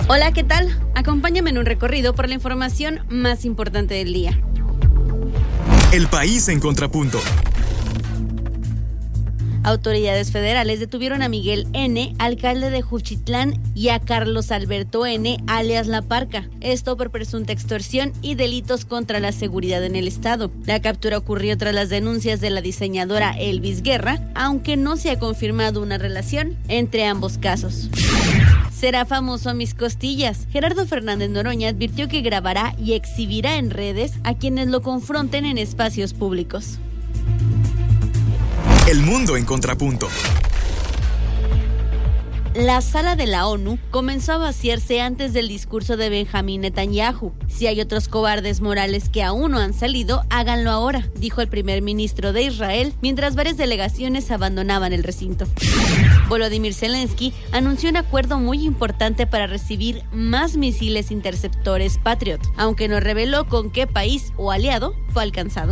Hola, ¿qué tal? Acompáñame en un recorrido por la información más importante del día. El país en contrapunto. Autoridades federales detuvieron a Miguel N., alcalde de Juchitlán, y a Carlos Alberto N., alias La Parca, esto por presunta extorsión y delitos contra la seguridad en el estado. La captura ocurrió tras las denuncias de la diseñadora Elvis Guerra, aunque no se ha confirmado una relación entre ambos casos. Será famoso a mis costillas. Gerardo Fernández Noroña advirtió que grabará y exhibirá en redes a quienes lo confronten en espacios públicos. El mundo en contrapunto. La sala de la ONU comenzó a vaciarse antes del discurso de Benjamín Netanyahu. Si hay otros cobardes morales que aún no han salido, háganlo ahora, dijo el primer ministro de Israel, mientras varias delegaciones abandonaban el recinto. Volodymyr Zelensky anunció un acuerdo muy importante para recibir más misiles interceptores Patriot, aunque no reveló con qué país o aliado fue alcanzado.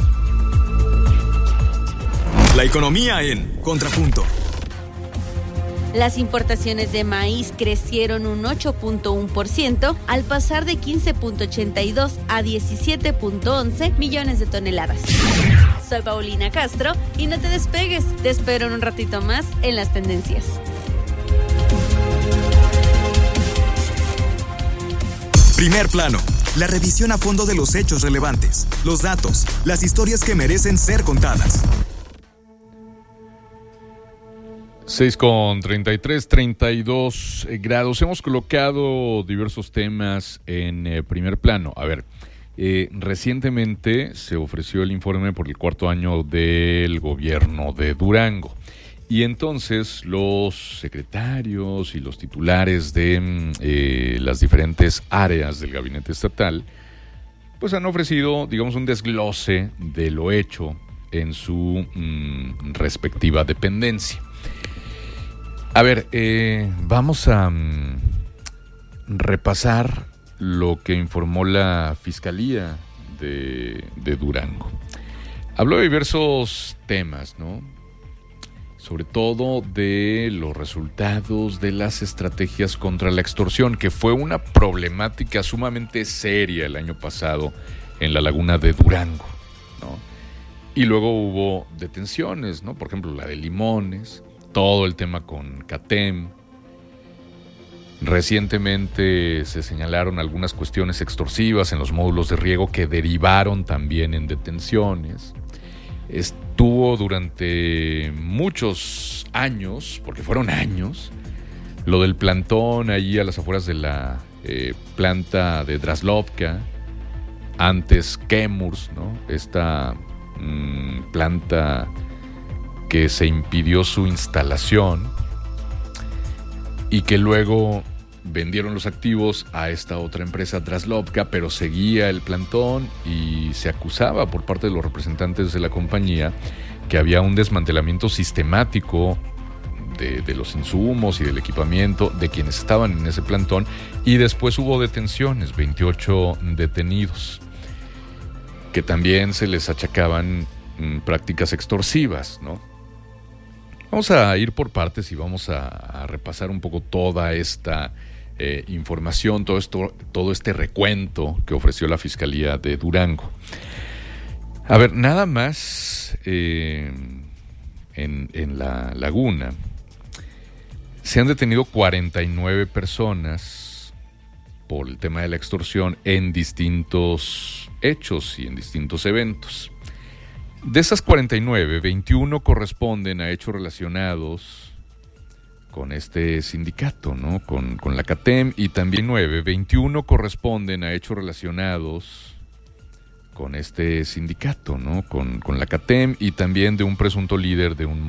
La economía en contrapunto. Las importaciones de maíz crecieron un 8.1% al pasar de 15.82 a 17.11 millones de toneladas. Soy Paulina Castro y no te despegues, te espero en un ratito más en las tendencias. Primer plano. La revisión a fondo de los hechos relevantes, los datos, las historias que merecen ser contadas. 6:33, 32 grados. Hemos colocado diversos temas en primer plano. A ver, recientemente se ofreció el informe por el cuarto año del gobierno de Durango. Y entonces los secretarios y los titulares de las diferentes áreas del gabinete estatal pues han ofrecido, digamos, un desglose de lo hecho en su respectiva dependencia. A ver, vamos a repasar lo que informó la Fiscalía de Durango. Habló de diversos temas, ¿no? Sobre todo de los resultados de las estrategias contra la extorsión, que fue una problemática sumamente seria el año pasado en la laguna de Durango, ¿no? Y luego hubo detenciones, ¿no? Por ejemplo, la de Limones, todo el tema con CATEM. Recientemente se señalaron algunas cuestiones extorsivas en los módulos de riego que derivaron también en detenciones. Estuvo durante muchos años, porque fueron años, lo del plantón allí a las afueras de la planta de Draslovka, antes Chemours, ¿no? Esta planta que se impidió su instalación y que luego vendieron los activos a esta otra empresa Draslovka, pero seguía el plantón y se acusaba por parte de los representantes de la compañía que había un desmantelamiento sistemático de los insumos y del equipamiento de quienes estaban en ese plantón, y después hubo detenciones, 28 detenidos, que también se les achacaban prácticas extorsivas, ¿no? Vamos a ir por partes y vamos a repasar un poco toda esta información, todo este recuento que ofreció la Fiscalía de Durango. A ver, nada más en la laguna se han detenido 49 personas por el tema de la extorsión en distintos hechos y en distintos eventos. De esas 49, 21 corresponden a hechos relacionados con este sindicato, ¿no? Con la CATEM, y también 21 corresponden a hechos relacionados con este sindicato, ¿no? Con la CATEM, y también de un presunto líder de un